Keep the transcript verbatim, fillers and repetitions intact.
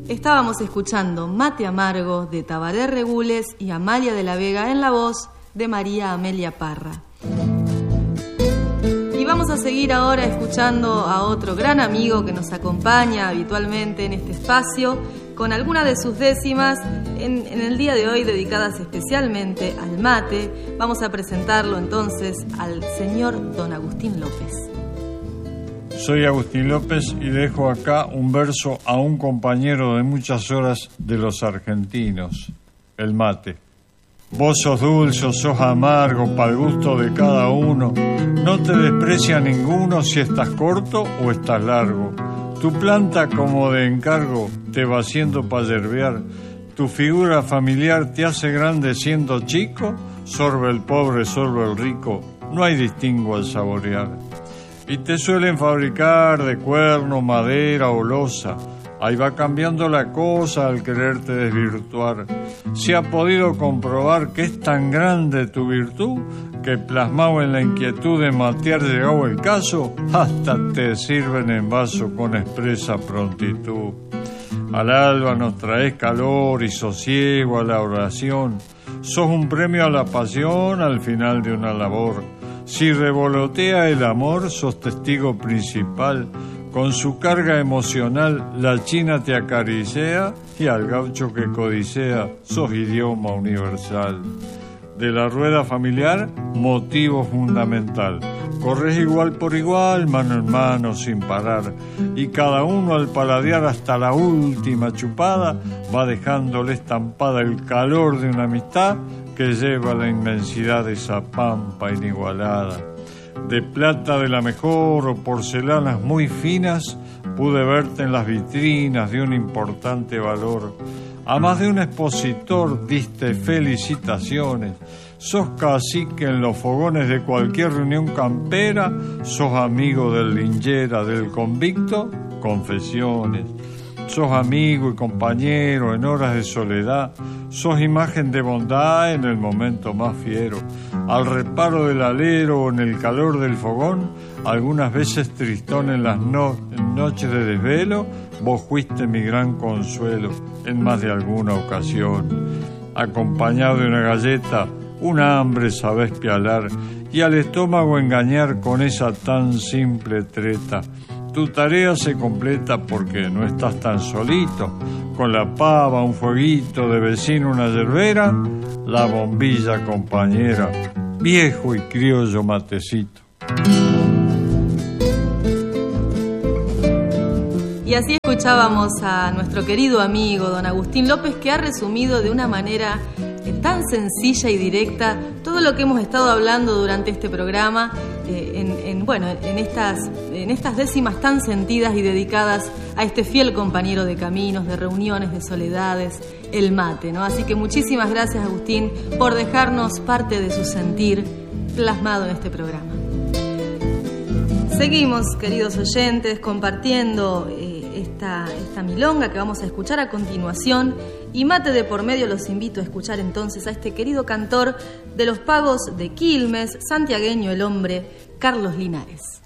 Estábamos escuchando Mate Amargo de Tabaré Regules y Amalia de la Vega en la voz de María Amelia Parra. Y vamos a seguir ahora escuchando a otro gran amigo que nos acompaña habitualmente en este espacio, con algunas de sus décimas en, en el día de hoy dedicadas especialmente al mate. Vamos a presentarlo entonces al señor don Agustín López. Soy Agustín López y dejo acá un verso a un compañero de muchas horas de los argentinos, el mate. Vos sos dulce, sos amargo, pa'l gusto de cada uno. No te desprecia ninguno si estás corto o estás largo. Tu planta como de encargo te va haciendo pa' yerbear. Tu figura familiar te hace grande siendo chico. Sorbe el pobre, sorbe el rico, no hay distingo al saborear. Y te suelen fabricar de cuerno, madera o losa. Ahí va cambiando la cosa al quererte desvirtuar. Se ha podido comprobar que es tan grande tu virtud que plasmado en la inquietud de matear llegado el caso, hasta te sirven en vaso con expresa prontitud. Al alba nos traes calor y sosiego a la oración. Sos un premio a la pasión al final de una labor. Si revolotea el amor, sos testigo principal. Con su carga emocional, la china te acaricea y al gaucho que codicea, sos idioma universal. De la rueda familiar, motivo fundamental. Corres igual por igual, mano en mano, sin parar. Y cada uno al paladear hasta la última chupada, va dejándole estampada el calor de una amistad que lleva la inmensidad de esa pampa inigualada. De plata de la mejor o porcelanas muy finas, pude verte en las vitrinas de un importante valor. A más de un expositor diste felicitaciones. Sos cacique en los fogones de cualquier reunión campera. Sos amigo del linchera, del convicto, confesiones. Sos amigo y compañero en horas de soledad. Sos imagen de bondad en el momento más fiero. Al reparo del alero o en el calor del fogón, algunas veces tristón en las no- en noches de desvelo, vos fuiste mi gran consuelo en más de alguna ocasión. Acompañado de una galleta, un hambre sabés pialar y al estómago engañar con esa tan simple treta. Tu tarea se completa porque no estás tan solito. Con la pava, un fueguito, de vecino una yerbera, la bombilla compañera, viejo y criollo matecito. Y así escuchábamos a nuestro querido amigo don Agustín López, que ha resumido de una manera tan sencilla y directa todo lo que hemos estado hablando durante este programa, eh, en, en, bueno, en estas, en estas décimas tan sentidas y dedicadas a este fiel compañero de caminos, de reuniones, de soledades, el mate, ¿no? Así que muchísimas gracias, Agustín, por dejarnos parte de su sentir plasmado en este programa. Seguimos, queridos oyentes, compartiendo eh, esta, esta milonga que vamos a escuchar a continuación. Y mate de por medio, los invito a escuchar entonces a este querido cantor de los pagos de Quilmes, santiagueño el hombre, Carlos Linares.